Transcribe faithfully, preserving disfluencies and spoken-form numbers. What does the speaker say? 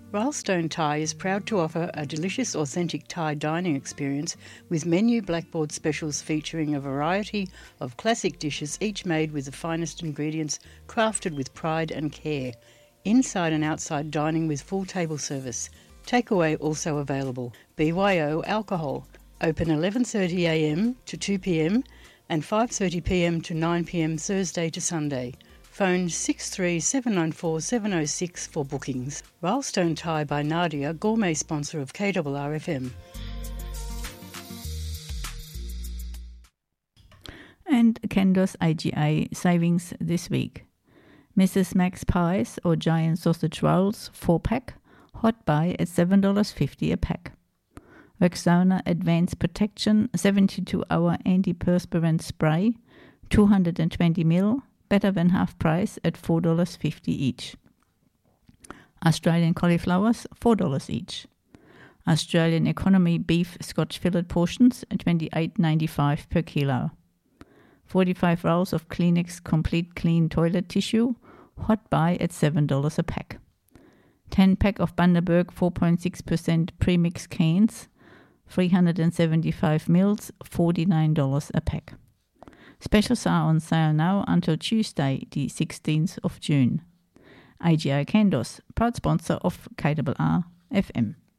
Railstone Thai is proud to offer a delicious, authentic Thai dining experience with menu blackboard specials featuring a variety of classic dishes, each made with the finest ingredients, crafted with pride and care. Inside and outside dining with full table service. Takeaway also available. B Y O Alcohol. Open eleven thirty a m to two p m and five thirty p m to nine p m Thursday to Sunday. Phone six three seven nine four seven oh six for bookings. Railstone Thai by Nadia, gourmet sponsor of K R R F M. And Kendos I G A savings this week. Missus Max Pies or Giant Sausage Rolls four pack, hot buy at seven dollars fifty a pack. Rexona Advanced Protection seventy-two hour antiperspirant spray, two hundred twenty milliliters, better than half price at four dollars fifty each. Australian cauliflowers, four dollars each. Australian Economy Beef Scotch Fillet portions, twenty-eight ninety-five per kilo. forty-five rolls of Kleenex Complete Clean Toilet Tissue, hot buy at seven dollars a pack. ten pack of Bundaberg four point six percent premix cans, three hundred seventy-five milliliters, forty-nine dollars a pack. Specials are on sale now until Tuesday, the sixteenth of June. A G A Kendos, proud sponsor of K R R F M.